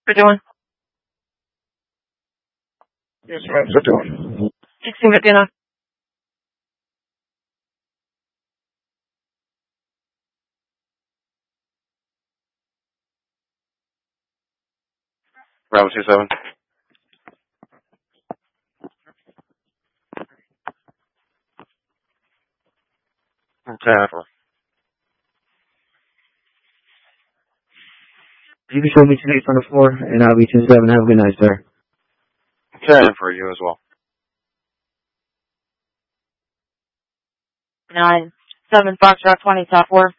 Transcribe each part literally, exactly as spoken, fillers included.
We're doing Yes, ma'am. We're doing. sixteen fifty-nine. Bravo two seven. Okay. You can show me tonight on the floor, and I'll be two seven. Have a good night, sir. Okay, for you as well. Nine seven Foxtrot twenty top four.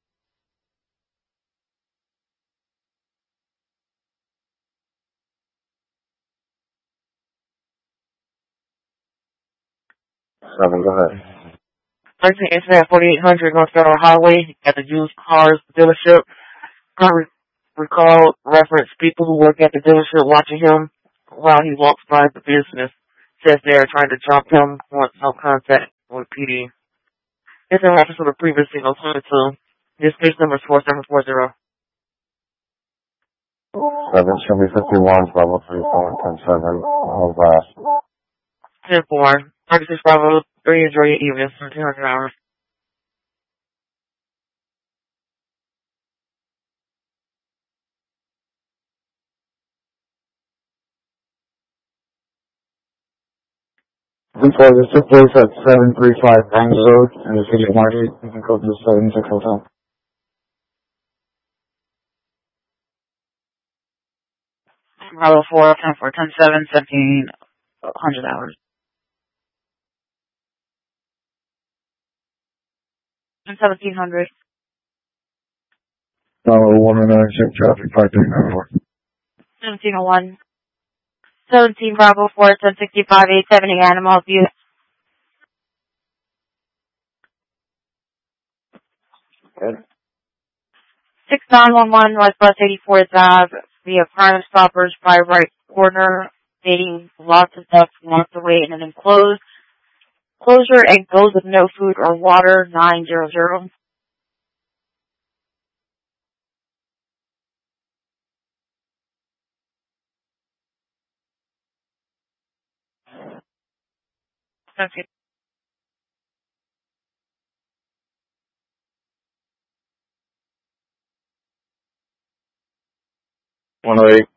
Seven, go ahead. Thirteen incident at forty-eight hundred North Federal Highway at the used cars dealership. Can't re- recall reference people who work at the dealership watching him while he walks by the business. Says they are trying to jump him. Wants no contact with P D. This is reference to the previous single twenty-two. This case number is four seven four zero. Seven, Chevy fifty-one, Bravo three four, ten seven. How's that? ten four. thirty-six Bravo three, enjoy your evening. seventeen hundred hours. Before this took place at seven three five Bangs Road in the city of Margate. You can go to the seven six hotel. Bravo four, ten four, ten seven, seventeen hundred hours. And seventeen hundred. Bravo one oh nine, check traffic, five three nine four. seventeen oh one. seventeen Bravo four, ten sixty-five, eight seventy Animal Abuse. Good. six nine one one Northwest eighty-fourth Ave via Crime Stoppers by right corner, stating lots of stuff walked away in an enclosed closure and goes with no food or water, nine zero zero. Okay. one oh eight.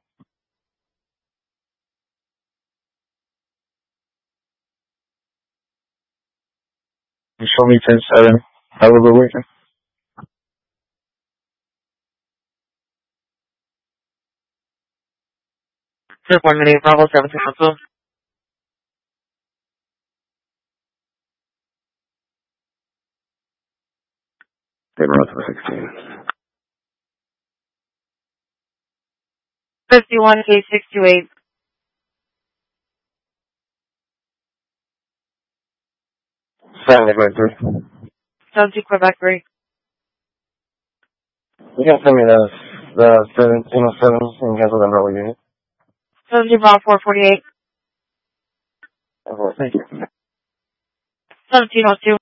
You show me ten seven. Have a good weekend. Just one minute, Bravo seventeen oh two. They run for sixteen. fifty-one K six two eight. Seven, eight, three. seventeen Quebec three. You can send me the, the seventeen oh seven and cancel the umbrella unit. seventeen Bravo four forty-eight. Oh, thank you. seventeen oh two.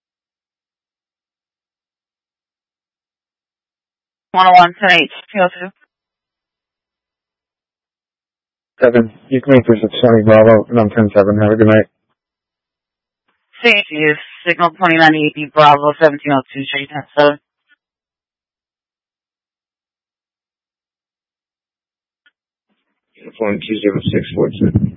one oh one, ten H, two oh two. Seven, you can make this at twenty Bravo, and I'm ten seven. Have a good night. Safety is signal twenty-nine eighty Bravo seventeen oh two, Shady ten seven. Phone two zero six four two.